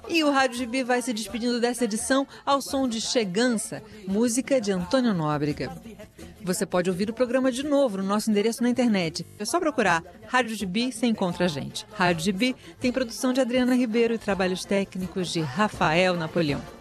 E o Rádio Gibi vai se despedindo dessa edição ao som de Chegança, música de Antônio Nóbrega. Você pode ouvir o programa de novo no nosso endereço na internet. É só procurar Rádio Gibi, você encontra a gente. Rádio Gibi tem produção de Adriana Ribeiro e trabalhos técnicos de Rafael Napoleão.